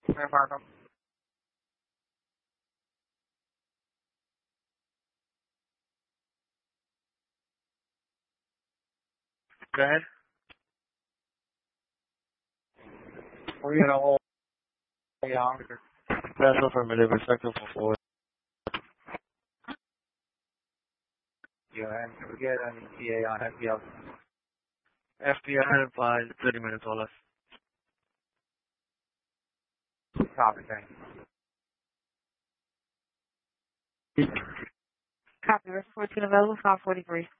Very welcome. Go ahead. We're gonna hold young. Special affirmative, respectful for you, and we get an ETA on FBL. FBI advised 30 minutes or less. Copy, thanks. Copy, 14 available, 543.